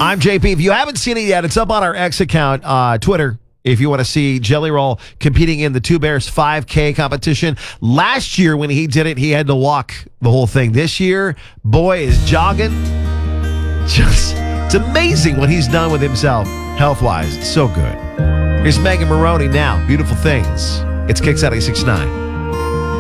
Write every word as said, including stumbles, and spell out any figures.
I'm J P. If you haven't seen it yet, it's up on our X account, uh, Twitter. If you want to see Jelly Roll competing in the Two Bears five K competition. Last year when he did it, he had to walk the whole thing. This year, boy is jogging. Just, it's amazing what he's done with himself health-wise. It's so good. Here's Megan Maroney now. Beautiful Things. It's Kicks out eight six nine.